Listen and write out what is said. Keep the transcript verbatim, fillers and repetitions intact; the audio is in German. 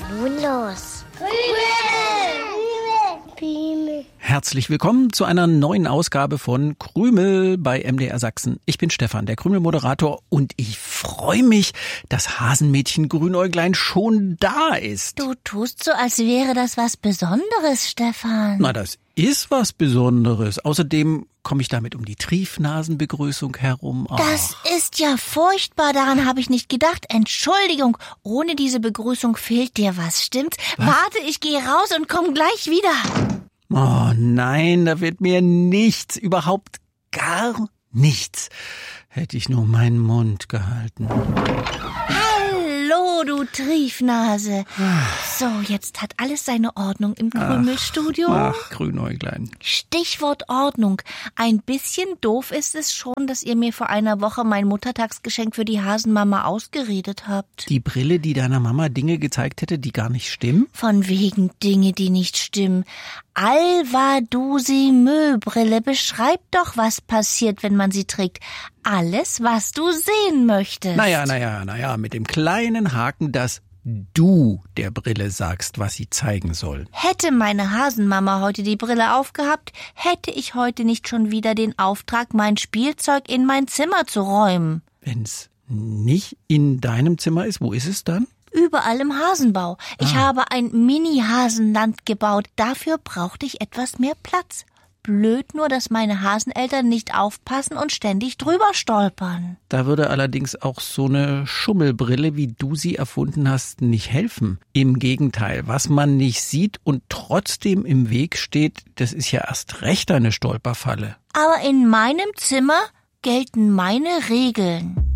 nun los? Krümel. Herzlich willkommen zu einer neuen Ausgabe von Krümel bei M D R Sachsen. Ich bin Stefan, der Krümel-Moderator, und ich freue mich, dass Hasenmädchen Grünäuglein schon da ist. Du tust so, als wäre das was Besonderes, Stefan. Na, das ist was Besonderes. Außerdem komme ich damit um die Triefnasenbegrüßung herum. Ach. Das ist ja furchtbar, daran habe ich nicht gedacht. Entschuldigung, ohne diese Begrüßung fehlt dir was, stimmt's? Was? Warte, ich gehe raus und komm gleich wieder. Oh nein, da wird mir nichts, überhaupt gar nichts. Hätte ich nur meinen Mund gehalten. Hallo, du Triefnase. So, jetzt hat alles seine Ordnung im Krümelstudio. Ach, ach, Grünäuglein. Stichwort Ordnung. Ein bisschen doof ist es schon, dass ihr mir vor einer Woche mein Muttertagsgeschenk für die Hasenmama ausgeredet habt. Die Brille, die deiner Mama Dinge gezeigt hätte, die gar nicht stimmen? Von wegen Dinge, die nicht stimmen. Alva-Dusi-Mö-Brille beschreibt doch, was passiert, wenn man sie trägt. Alles, was du sehen möchtest. Naja, naja, naja, mit dem kleinen Haken, dass du der Brille sagst, was sie zeigen soll. Hätte meine Hasenmama heute die Brille aufgehabt, hätte ich heute nicht schon wieder den Auftrag, mein Spielzeug in mein Zimmer zu räumen. Wenn's nicht in deinem Zimmer ist, wo ist es dann? Überall im Hasenbau. Ich ah. habe ein Mini-Hasenland gebaut. Dafür brauchte ich etwas mehr Platz. Blöd nur, dass meine Haseneltern nicht aufpassen und ständig drüber stolpern. Da würde allerdings auch so eine Schummelbrille, wie du sie erfunden hast, nicht helfen. Im Gegenteil, was man nicht sieht und trotzdem im Weg steht, das ist ja erst recht eine Stolperfalle. Aber in meinem Zimmer gelten meine Regeln.